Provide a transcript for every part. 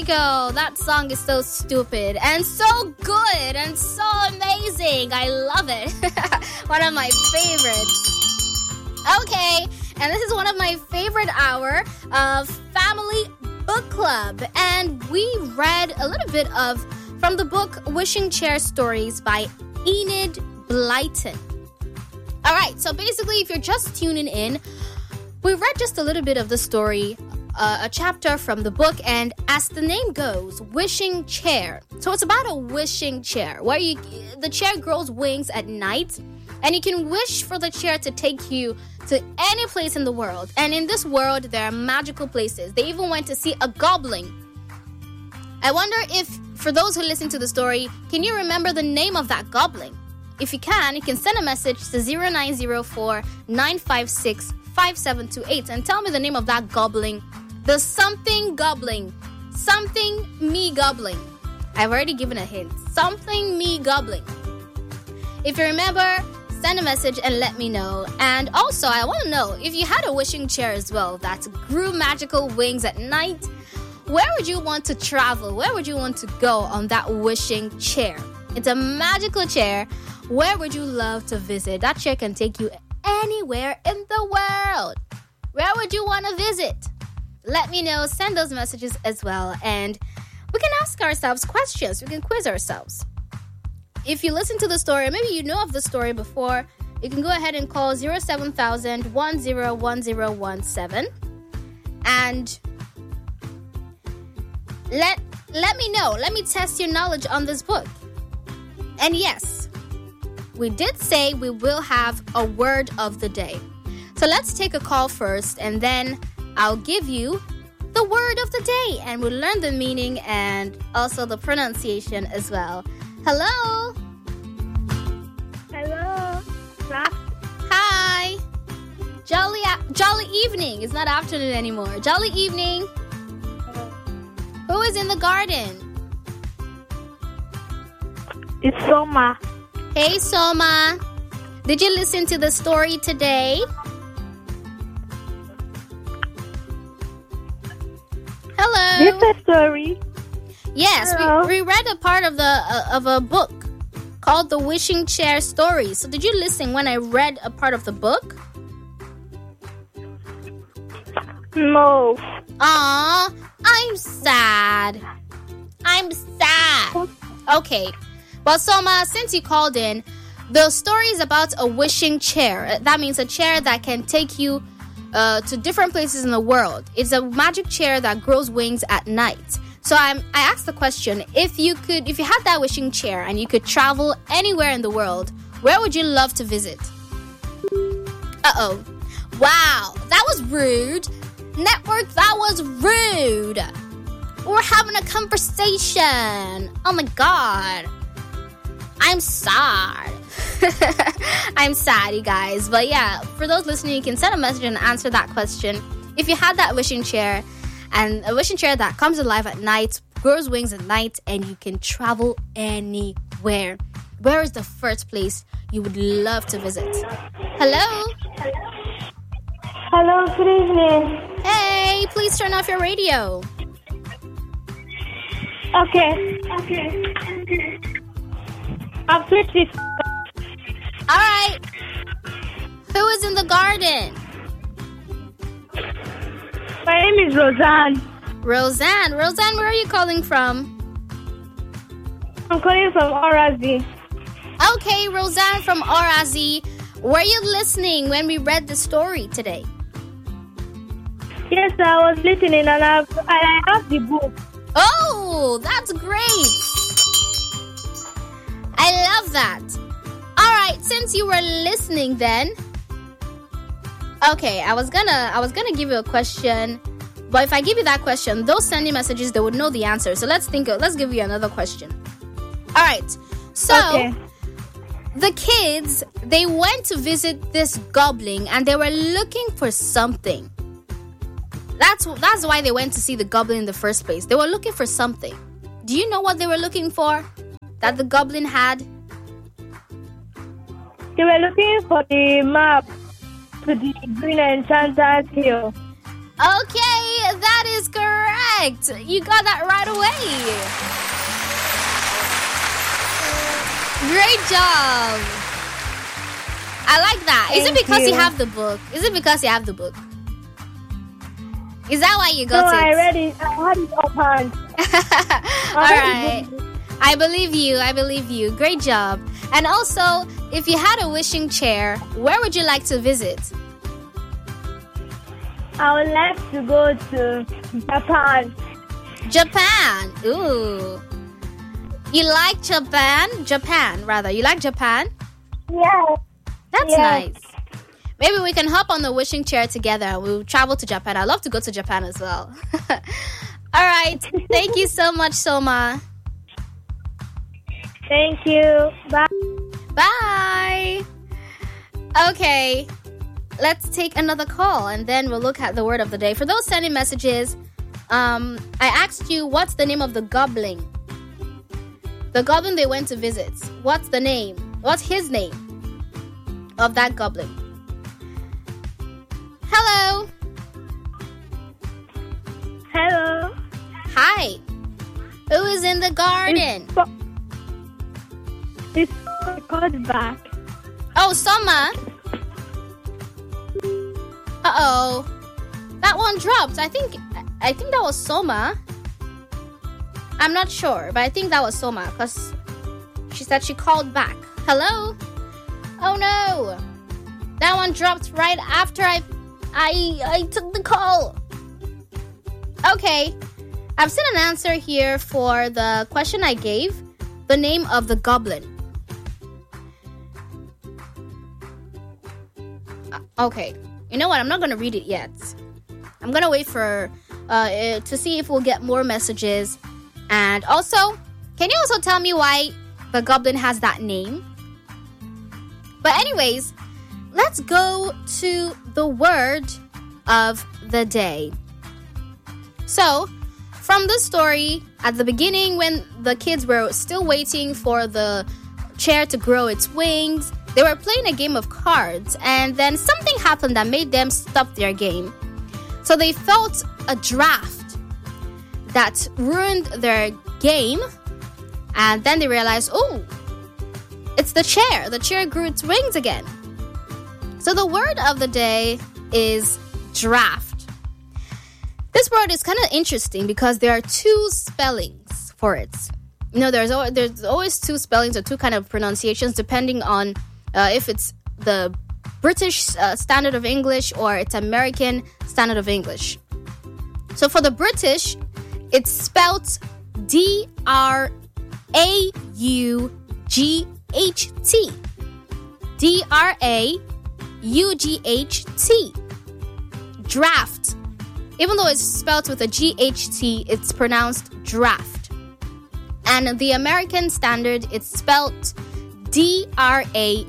go. That song is so stupid and so good and so amazing. I love it. One of my favorites. Okay, and this is one of my favorite hour of Family Book Club. And we read a little bit from the book Wishing Chair Stories by Enid Blyton. All right, so basically, if you're just tuning in, we read just a little bit of the story, a chapter from the book, and as the name goes, wishing chair. So it's about a wishing chair where the chair grows wings at night, and you can wish for the chair to take you to any place in the world. And in this world, there are magical places. They even went to see a goblin. I wonder if, for those who listen to the story, can you remember the name of that goblin? If you can send a message to 0904-956-5728 and tell me the name of that goblin. The something goblin. Something me goblin. I've already given a hint. Something me goblin. If you remember, send a message and let me know. And also, I want to know, if you had a wishing chair as well that grew magical wings at night, where would you want to travel? Where would you want to go on that wishing chair? It's a magical chair. Where would you love to visit? That chair can take you anywhere in the world. Where would you want to visit? Let me know. Send those messages as well. And we can ask ourselves questions. We can quiz ourselves. If you listen to the story, or maybe you know of the story before, you can go ahead and call 07000101017. And let me know. Let me test your knowledge on this book. And yes, we did say we will have a word of the day. So let's take a call first, and then I'll give you the word of the day, and we'll learn the meaning and also the pronunciation as well. Hello? Hello, class. Hi. Jolly evening. It's not afternoon anymore. Jolly evening. Who is in the garden? It's Soma. Hey, Soma. Did you listen to the story today? Hello. This is a story. Yes, we read a part of a book called The Wishing Chair Stories. So did you listen when I read a part of the book? No. Aw, I'm sad. Okay. Well, Soma, since you called in, the story is about a wishing chair. That means a chair that can take you to different places in the world. It's a magic chair that grows wings at night. So I asked the question, if you had that wishing chair and you could travel anywhere in the world, where would you love to visit? Uh-oh. Wow, that was rude. Network, that was rude. We're having a conversation. Oh my God. I'm sad. I'm sad, you guys. But yeah, for those listening, you can send a message and answer that question. If you had that wishing chair, and a wishing chair that comes alive at night, grows wings at night, and you can travel anywhere, where is the first place you would love to visit? Hello? Hello, good evening. Hey, please turn off your radio. Okay. I've switched it. All right. Who is in the garden? My name is Roseanne. Roseanne, where are you calling from? I'm calling from Orazi. Okay, Roseanne from Orazi. Were you listening when we read the story today? Yes, I was listening, and I have the book. Oh, that's great. I love that. All right, since you were listening then. Okay, I was gonna give you a question, but if I give you that question, those sending messages, they would know the answer. So let's give you another question. All right. So okay. The kids, they went to visit this goblin and they were looking for something. That's why they went to see the goblin in the first place. They were looking for something. Do you know what they were looking for that the goblin had? They were looking for the map to the Green Enchanter's Hill. Okay, that is correct. You got that right away. Great job. I like that. Is it because you have the book? Is it because you have the book? Is that why you got it? No, I read it. I had it open. All right. I believe you. I believe you. Great job. And also, if you had a wishing chair, where would you like to visit? I would like to go to Japan. Japan. Ooh. You like Japan? Japan, rather. You like Japan? Yeah. That's Yes. nice. Maybe we can hop on the wishing chair together and we'll travel to Japan. I'd love to go to Japan as well. All right. Thank you so much, Soma. Thank you. Bye. Bye. Okay. Let's take another call and then we'll look at the word of the day. For those sending messages, I asked you, what's the name of the goblin? The goblin they went to visit. What's the name? What's his name of that goblin? Hello. Hello. Hi. Who is in the garden? It's called back. Oh, Soma. Uh-oh. That one dropped. I think that was Soma. I'm not sure, but I think that was Soma because she said she called back. Hello? Oh no. That one dropped right after I took the call. Okay. I've seen an answer here for the question I gave. The name of the goblin. Okay. You know what? I'm not going to read it yet. I'm going to wait for to see if we'll get more messages. And also, can you also tell me why the goblin has that name? But anyways, let's go to the word of the day. So, from the story, at the beginning when the kids were still waiting for the chair to grow its wings, they were playing a game of cards, and then something happened that made them stop their game. So they felt a draft that ruined their game, and then they realized, oh, it's the chair. The chair grew its wings again. So the word of the day is draft. This word is kind of interesting because there are two spellings for it. You know, there's always two spellings or two kind of pronunciations depending on if it's the British standard of English or it's American standard of English. So for the British, it's spelled D-R-A-U-G-H-T. D-R-A-U-G-H-T. Draft. Even though it's spelled with a G-H-T, it's pronounced draft. And the American standard, it's spelled D-R-A-F-T.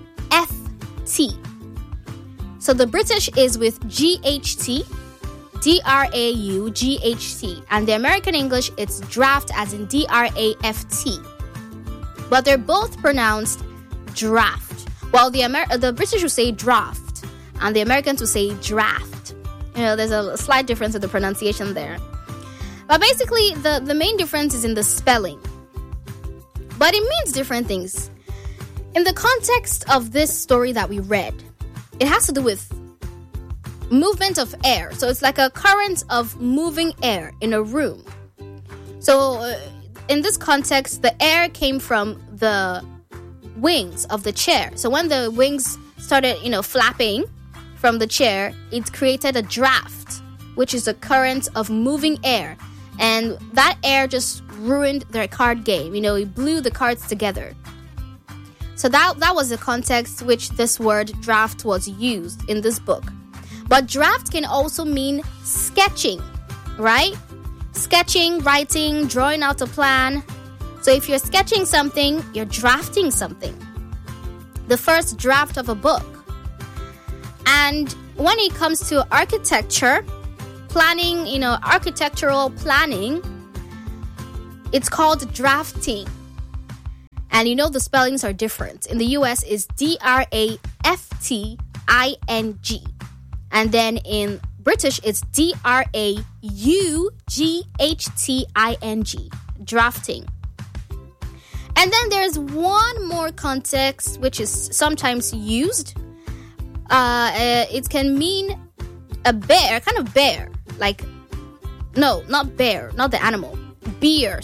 So the British is with G-H-T, D-R-A-U-G-H-T. And the American English, it's draft as in D-R-A-F-T. But they're both pronounced draft. While the British will say draft, and the Americans will say draft. You know, there's a slight difference in the pronunciation there. But basically, the main difference is in the spelling. But it means different things. In the context of this story that we read, it has to do with movement of air. So it's like a current of moving air in a room. So in this context, the air came from the wings of the chair. So when the wings started, flapping from the chair, it created a draft, which is a current of moving air. And that air just ruined their card game. It blew the cards together. So that was the context which this word draft was used in this book. But draft can also mean sketching, right? Sketching, writing, drawing out a plan. So if you're sketching something, you're drafting something. The first draft of a book. And when it comes to architecture, planning, architectural planning, it's called drafting. And the spellings are different. In the US, it's D-R-A-F-T-I-N-G. And then in British, it's D-R-A-U-G-H-T. drafting. Drafting. And then there's one more context which is sometimes used. It can mean a bear, kind of bear. Like, no, not bear, not the animal. Beer.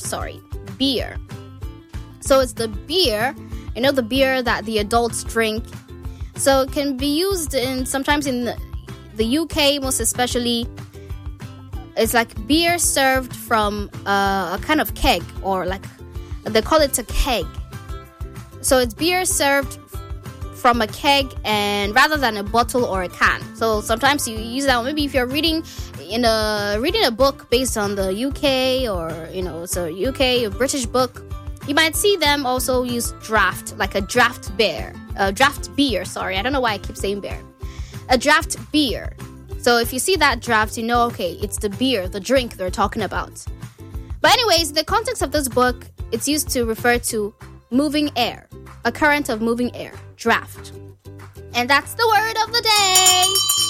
So it's the beer, the beer that the adults drink. So it can be used sometimes in the UK, most especially. It's like beer served from a kind of keg, or like they call it a keg. So it's beer served from a keg, and rather than a bottle or a can. So sometimes you use that. Maybe if you're reading a book based on the UK, or so UK, a British book, you might see them also use draft, like a draft beer. I don't know why I keep saying bear. A draft beer. So if you see that draft, okay, it's the beer, the drink they're talking about. But anyways, the context of this book, it's used to refer to moving air, a current of moving air, draft. And that's the word of the day.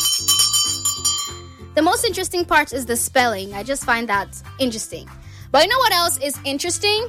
The most interesting part is the spelling. I just find that interesting. But you know what else is interesting?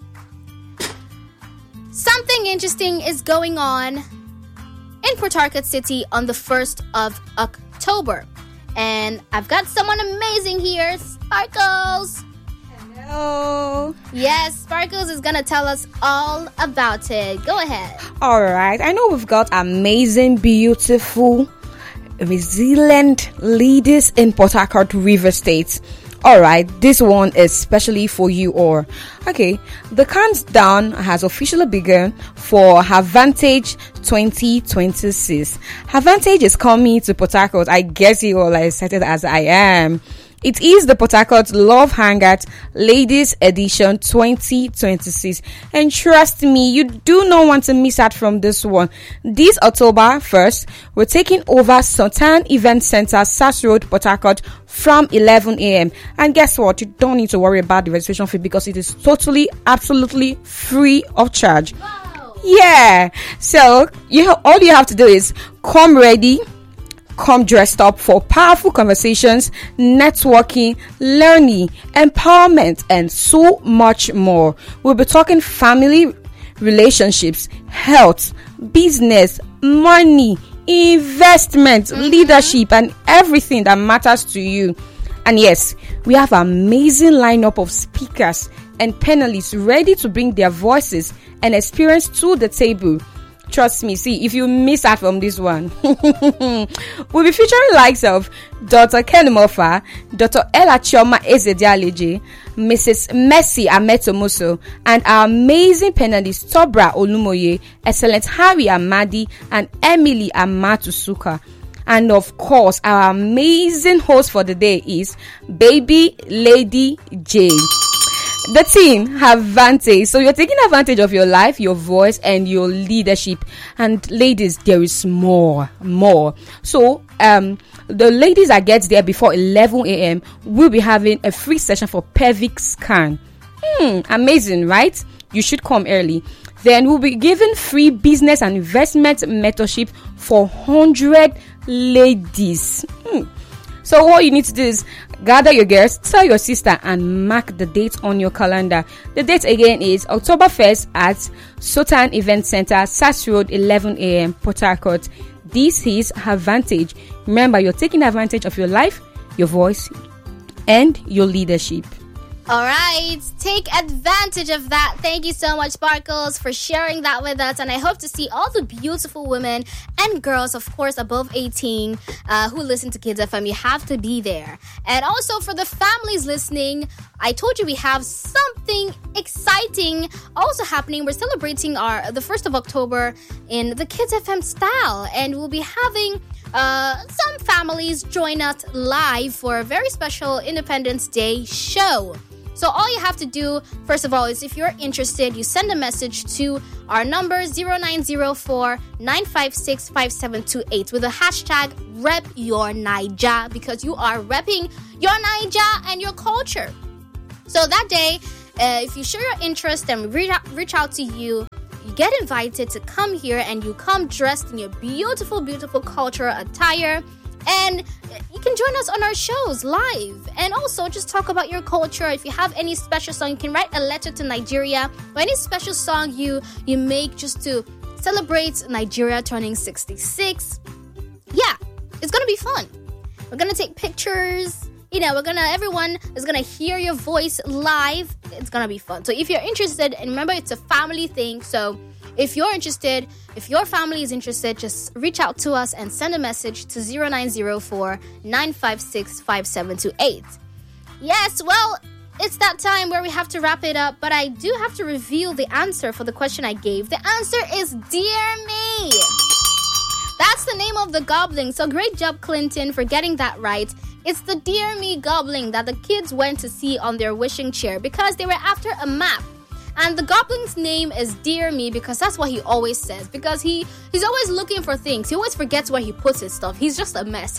Something interesting is going on in Port Harcourt City on the 1st of October. And I've got someone amazing here, Sparkles. Hello. Yes, Sparkles is going to tell us all about it. Go ahead. All right. I know we've got amazing, beautiful, resilient ladies in Port Harcourt River State. All right, this one is especially for you all. Okay, the countdown has officially begun for Havantage 2026. Havantage is coming to Port Harcourt. I guess you all are excited as I am. It is the Port Harcourt Love Hangout Ladies Edition 2026. And trust me, you do not want to miss out from this one. This October 1st, we're taking over Sultan Event Center, Sass Road, Port Harcourt from 11 a.m. And guess what? You don't need to worry about the registration fee because it is totally, absolutely free of charge. Wow. Yeah. So all you have to do is come ready. Come dressed up for powerful conversations, networking, learning, empowerment, and so much more. We'll be talking family, relationships, health, business, money, investment, leadership, and everything that matters to you. And yes, we have an amazing lineup of speakers and panelists ready to bring their voices and experience to the table. Trust me, see, if you miss out from this one, we'll be featuring likes of Dr. Ken Mofa, Dr. Ella Chioma Ezedialeje, Mrs. Mercy Ametomuso, and our amazing panelists Tobra Olumoye, Excellent Harry Amadi, and Emily Amatusuka. And of course, our amazing host for the day is Baby Lady J. The team have advantage. So you're taking advantage of your life, your voice, and your leadership. And ladies, there is more. So the ladies that get there before 11 a.m. will be having a free session for pelvic scan. Amazing, right? You should come early. Then we'll be giving free business and investment mentorship for 100 ladies. So what you need to do is gather your girls, tell your sister, and mark the date on your calendar. The date again is October 1st at Sultan Event Center, Sass Road, 11 a.m. Port Harcourt. This is Advantage. Remember, you're taking advantage of your life, your voice, and your leadership. All right, take advantage of that. Thank you so much, Sparkles, for sharing that with us. And I hope to see all the beautiful women and girls, of course, above 18 who listen to Kids FM. You have to be there. And also for the families listening, I told you we have something exciting also happening. We're celebrating the 1st of October in the Kids FM style. And we'll be having some families join us live for a very special Independence Day show. So all you have to do, first of all, is if you're interested, you send a message to our number 0904-956-5728 with the hashtag #RepYourNaija, because you are repping your Naija and your culture. So that day, if you show your interest and reach out to you, you get invited to come here, and you come dressed in your beautiful, beautiful cultural attire. And you can join us on our shows live and also just talk about your culture. If you have any special song, you can write a letter to Nigeria or any special song you make just to celebrate Nigeria turning 66. Yeah, it's going to be fun. We're going to take pictures. Everyone is going to hear your voice live. It's going to be fun. So if you're interested, and remember, it's a family thing. So if you're interested, if your family is interested, just reach out to us and send a message to 0904-956-5728. Yes, well, it's that time where we have to wrap it up, but I do have to reveal the answer for the question I gave. The answer is Dear Me. That's the name of the goblin. So great job, Clinton, for getting that right. It's the Dear Me goblin that the kids went to see on their wishing chair because they were after a map. And the goblin's name is Dear Me because that's what he always says. Because he's always looking for things. He always forgets where he puts his stuff. He's just a mess.